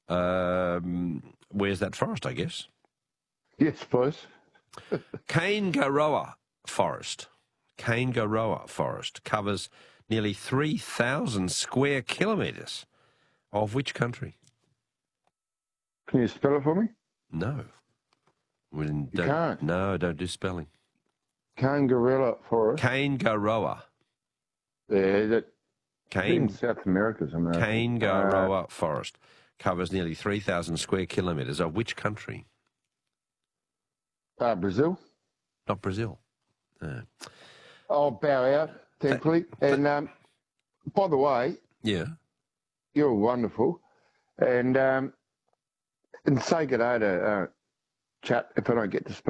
Where's that forest, I guess? Yes, please. Kaingaroa Forest. Kaingaroa Forest covers nearly 3,000 square kilometres. Of which country? Can you spell it for me? No. You can't. No, don't do spelling. Kaingaroa Forest. Kaingaroa. Yeah, that in South America somewhere. Kaingaroa Forest covers nearly 3,000 square kilometres. Of which country? Brazil. Not Brazil. No. I'll bow out, thankfully. And by the way, Yeah. you're wonderful. And say good day to chat if I don't get to speak.